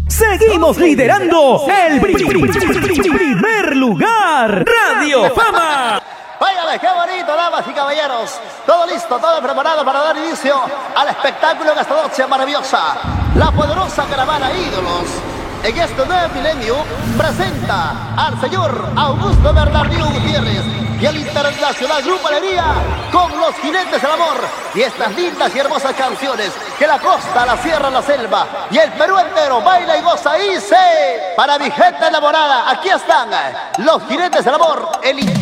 Seguimos liderando el primer lugar. Radio Fama. Váyale, qué bonito, damas y caballeros. Todo listo, todo preparado para dar inicio al espectáculo de esta noche maravillosa. La poderosa caravana Ídolos, en este nuevo milenio, presenta al señor Augusto Bernardino Gutiérrez y el internacional Grupo Alegría con los Jinetes del Amor y estas lindas y hermosas canciones que la costa, la sierra, la selva y el Perú entero baila y goza y se... Para mi gente enamorada, aquí están los Jinetes del Amor, el